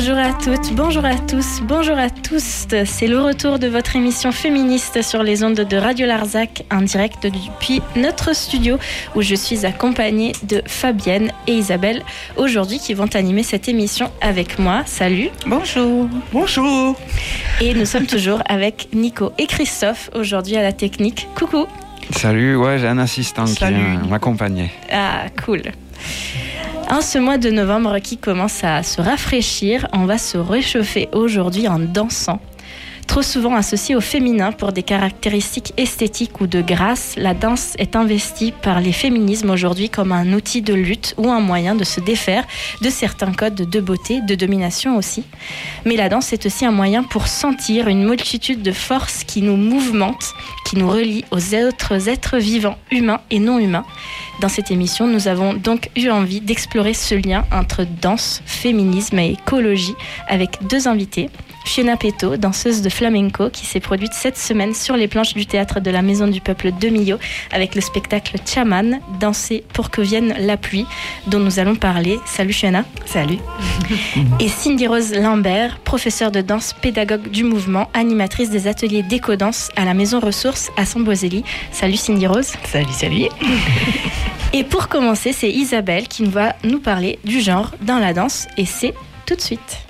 Bonjour à toutes, bonjour à tous, bonjour à tous. C'est le retour de votre émission féministe sur les ondes de Radio Larzac, en direct depuis notre studio où je suis accompagnée de Fabienne et Isabelle aujourd'hui qui vont animer cette émission avec moi. Salut. Bonjour. Bonjour. Et nous sommes toujours avec Nico et Christophe aujourd'hui à la technique. Coucou. Salut, ouais, j'ai un assistant qui vient m'accompagner. Ah, cool. En ce mois de novembre qui commence à se rafraîchir, on va se réchauffer aujourd'hui en dansant. Trop souvent associée au féminin pour des caractéristiques esthétiques ou de grâce, la danse est investie par les féminismes aujourd'hui comme un outil de lutte ou un moyen de se défaire de certains codes de beauté, de domination aussi. Mais la danse est aussi un moyen pour sentir une multitude de forces qui nous mouvementent, qui nous relient aux autres êtres vivants, humains et non humains. Dans cette émission, nous avons donc eu envie d'explorer ce lien entre danse, féminisme et écologie avec deux invités. Fiona Petto, danseuse de flamenco, qui s'est produite cette semaine sur les planches du théâtre de la Maison du Peuple de Millau avec le spectacle Chaman, Danser pour que vienne la pluie, dont nous allons parler. Salut Fiona. Salut. Et Cindy Rose Lambert, professeure de danse, pédagogue du mouvement, animatrice des ateliers d'éco-danse à la Maison Ressources à Samboiselli. Salut Cindy Rose. Salut. Et pour commencer, c'est Isabelle qui va nous parler du genre dans la danse et c'est tout de suite.